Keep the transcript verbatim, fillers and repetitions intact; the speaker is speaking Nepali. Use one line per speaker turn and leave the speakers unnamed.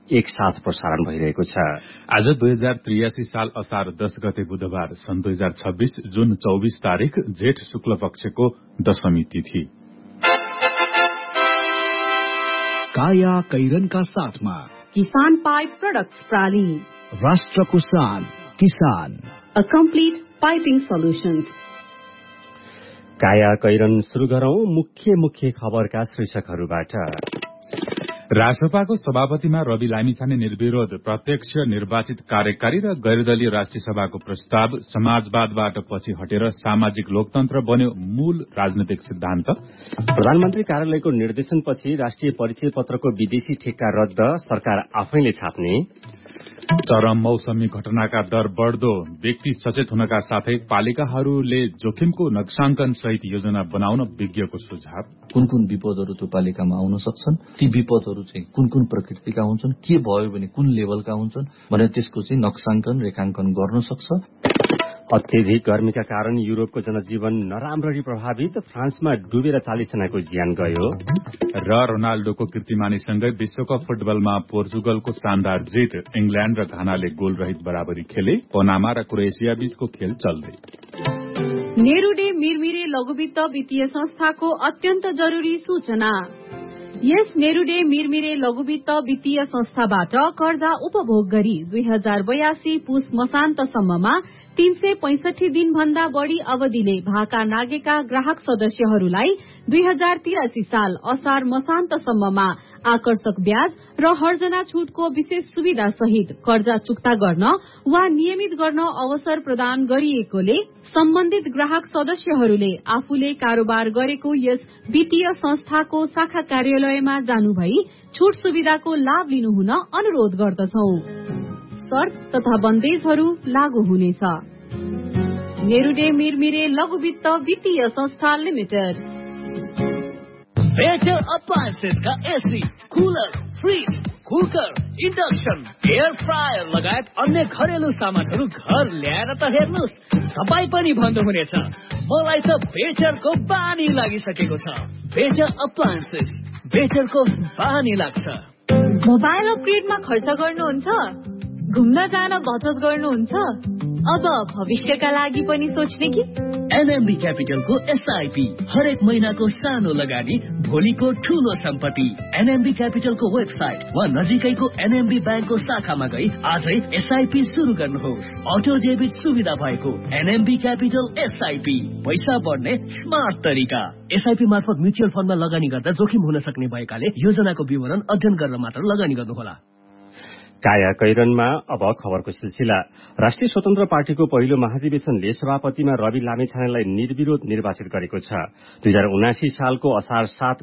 एक साथ प्रसारण भइरहेको छ।
आज दुई हजार त्रियासी साल असार दस गते बुधबार सन् दुई हजार छब्बीस जुन चौबीस तारीक जेठ शुक्ल पक्षको दशमी तिथि।
काया कैरनका साथमा
किसान पाइप प्रोडक्ट्स प्राली,
राष्ट्रको शान किसान,
अ कम्प्लिट पाइपिङ सोल्युशन्स।
काया कैरन शुरू गरौं मुख्य मुख्य खबरका शीर्षकहरूबाट।
राष्ट्रपाको सभापतिमा रवि लामिछाने निर्विरोध प्रत्यक्ष निर्वाचित कार्यकारी र गैरदलीय राष्ट्रिय सभाको प्रस्ताव। समाजवादबाट पछि हटेर सामाजिक लोकतन्त्र बन्यो मूल राजनैतिक सिद्धान्त।
प्रधानमन्त्री कार्यालयको निर्देशनपछि राष्ट्रिय परिचय पत्रको विदेशी ठेक्का रद्द, सरकार आफैले छाप्ने।
चरम मौसमी घटनाका दर बढ्दो, व्यक्ति सचेत हुनका साथै पालिकाहरूले जोखिमको नक्साङ्कन सहित योजना बनाउन विज्ञको सुझाव।
कुन कुन विपदहरू त्यो पालिकामा आउन सक्छन्, ती विपदहरू चाहिँ कुन कुन प्रकृतिका हुन्छन्, के भयो भने कुन लेभलका हुन्छन् भने त्यसको चाहिँ नक्साङ्कन रेखाङ्कन गर्न सक्छ।
अत्यधिक गर्मीका कारण युरोपको जनजीवन नराम्ररी प्रभावित, फ्रान्समा डुबेर चालिस जनाको ज्यान गयो।
र रोनाल्डोको कीर्तिमानीसँगै विश्वकप फुटबलमा पोर्चुगलको शानदार जित, इंग्ल्याण्ड र घानाले गोल रहित बराबरी खेले, पनामा र क्रोएसिया बीचको खेल चल्दै।
नेरूडे मिरमिरे लघुवित्त वित्तीय संस्थाको अत्यन्त जरूरी सूचना। यस नेरूडे मिरमिरे लघुवित्त वित्तीय संस्थाबाट कर्जा उपभोग गरी दुई हजार बयासी पुस मसान्तसम्ममा तीन सय पैंसठी दिन भन्दा बढ़ी अवधिले भाका नागेका ग्राहक सदस्यहरूलाई दुई हजार तिरासी साल असार मसान्तसम्ममा आकर्षक ब्याज र हर्जना छूटको विशेष सुविधा सहित कर्जा चुक्ता गर्न वा नियमित गर्न अवसर प्रदान गरिएकोले सम्बन्धित ग्राहक सदस्यहरूले आफूले कारोबार गरेको यस वित्तीय संस्थाको शाखा कार्यालयमा जानुभई छूट सुविधाको लाभ लिनुहुन अनुरोध गर्दछौ। शर्त तथा बन्देजहरू लागू हुनेछ। नेरूडे मिरमिरे लघुवित्त वित्तीय संस्था लिमिटेड।
बेटर अप्लायन्सेस का AC, cooler, fridge, cooker, induction, air fryer लगायत अन्य घरेलु सामानहरू घर ल्याएर त हेर्नुहोस्, तपाईँ पनि भन्नुहुनेछ मलाई त बेटरको बानी लागिसकेको छ। बेटर अप्लायन्सेस, बेटरको बानी लाग्छ।
मोबाइल अपग्रेडमा खर्च गर्नुहुन्छ, घुम्न जान बचत गर्नुहुन्छ, अब भविष्यका लागि पनि सोच्ने कि?
एनएमबी क्यापिटलको एसआईपी हरेक महिनाको सानो लगानी, भोलिको ठूलो सम्पत्ति। एनएमबी क्यापिटलको वेबसाइट वा नजिकैको एनएमबी ब्याङ्कको शाखामा गई आजै एसआईपी शुरू गर्नुहोस्। अटो डेबिट सुविधा भएको एनएमबी क्यापिटल एसआईपी, पैसा बढ्ने स्मार्ट तरिका। एसआईपी मार्फत म्युचुअल फण्डमा लगानी गर्दा जोखिम हुन सक्ने भएकाले योजनाको विवरण अध्ययन गरेर मात्र लगानी गर्नुहोला।
काया कैरनमा अब खबरको सिलसिला। राष्ट्रिय स्वतन्त्र पार्टीको पहिलो महाधिवेशनले सभापतिमा रवि लामिछानेलाई निर्विरोध निर्वाचित गरेको छ। दुई हजार उनासी सालको असार सात